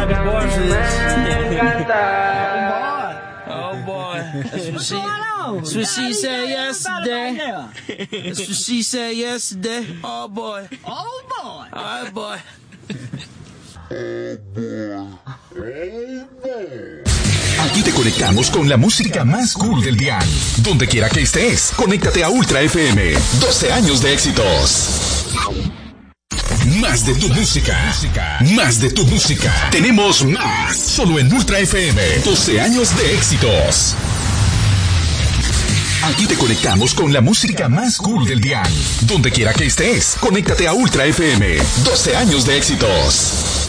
been born for this. Oh boy. That's what she said yesterday. That's what she said yesterday. Oh boy. Oh boy. Oh boy. Aquí te conectamos con la música más cool del día. Donde quiera que estés, conéctate a Ultra FM. 12 años de éxitos. Más de tu música. Más de tu música. Tenemos más. Solo en Ultra FM. 12 años de éxitos. Aquí te conectamos con la música más cool del día. Donde quiera que estés, conéctate a Ultra FM. 12 años de éxitos.